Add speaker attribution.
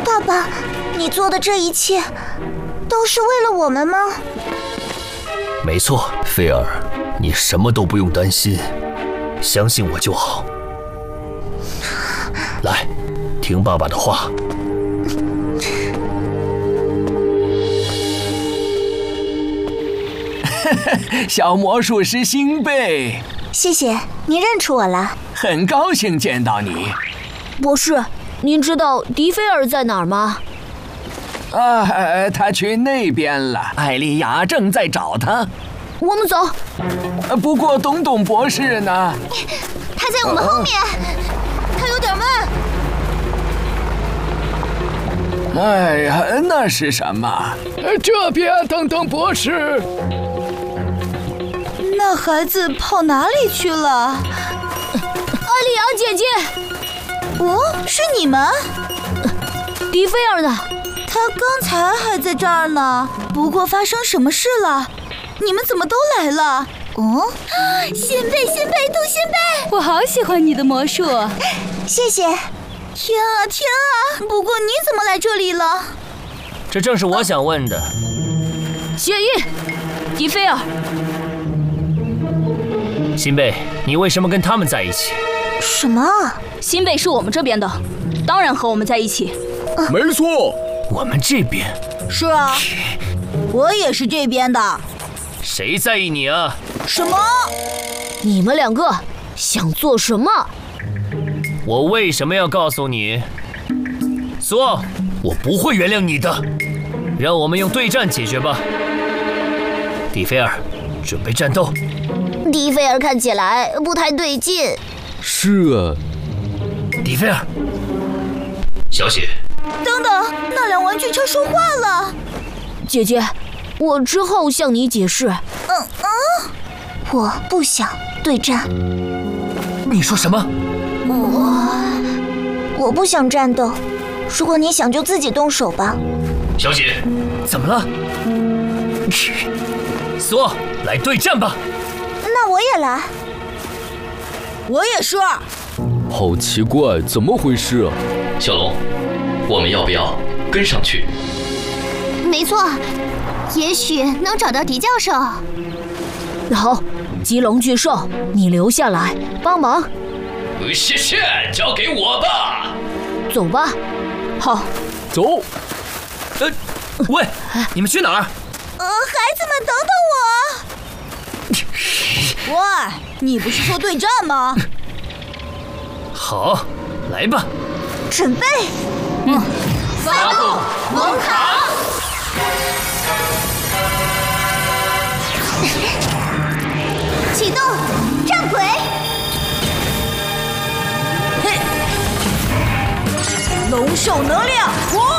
Speaker 1: 爸爸，你做的这一切都是为了我们吗？
Speaker 2: 没错，菲尔，你什么都不用担心，相信我就好。来，听爸爸的话。
Speaker 3: 小魔术师辛贝，
Speaker 1: 谢谢，你认出我了。
Speaker 3: 很高兴见到你。
Speaker 4: 博士，您知道迪菲尔在哪儿吗？
Speaker 3: 他去那边了，艾莉亚正在找他。
Speaker 4: 我们走。
Speaker 3: 不过东东博士呢？
Speaker 1: 他在我们后面，他有点慢。
Speaker 3: 哎呀，那是什么？
Speaker 5: 这边，东东博士。
Speaker 6: 那孩子跑哪里去了？
Speaker 4: 艾莉亚姐姐。
Speaker 6: 哦，是你们？
Speaker 4: 迪菲尔呢？
Speaker 6: 他刚才还在这儿呢。不过发生什么事了？你们怎么都来了？哦，
Speaker 1: 辛贝，杜辛贝，
Speaker 6: 我好喜欢你的魔术。
Speaker 1: 谢谢。
Speaker 6: 天啊！不过你怎么来这里了？
Speaker 2: 这正是我想问的。
Speaker 4: 血印，迪菲尔。
Speaker 2: 辛贝，你为什么跟他们在一起？
Speaker 1: 什么？
Speaker 4: 辛贝是我们这边的，当然和我们在一起。
Speaker 5: 没错，
Speaker 2: 我们这边。
Speaker 6: 是啊，我也是这边的。
Speaker 2: 谁在意你啊？
Speaker 6: 什么？
Speaker 4: 你们两个想做什么？
Speaker 2: 我为什么要告诉你？索，我不会原谅你的。让我们用对战解决吧。迪菲尔，准备战斗。
Speaker 1: 迪菲尔看起来不太对劲。
Speaker 5: 是啊。
Speaker 2: 迪菲尔，小雪。
Speaker 6: 等等，那辆玩具车说话了。
Speaker 4: 姐姐，我之后向你解释。
Speaker 1: 我不想对战。
Speaker 2: 你说什么？
Speaker 1: 我不想战斗。如果你想，就自己动手吧。
Speaker 2: 小姐，怎么了？索，来对战吧。
Speaker 1: 那我也来。
Speaker 6: 我也是。
Speaker 5: 好奇怪，怎么回事啊？
Speaker 7: 小龙，我们要不要跟上去？
Speaker 1: 没错，也许能找到狄教授。
Speaker 4: 好，棘龙巨兽，你留下来帮忙。
Speaker 7: 谢谢，交给我吧。
Speaker 4: 走吧。好，
Speaker 5: 走。
Speaker 2: 喂，你们去哪儿？
Speaker 6: 孩子们，等等我！喂，你不是说对战吗？
Speaker 2: 好，来吧。
Speaker 1: 准备。
Speaker 7: 发动蒙卡。
Speaker 1: 启动战鬼。
Speaker 6: 龙兽能量，我。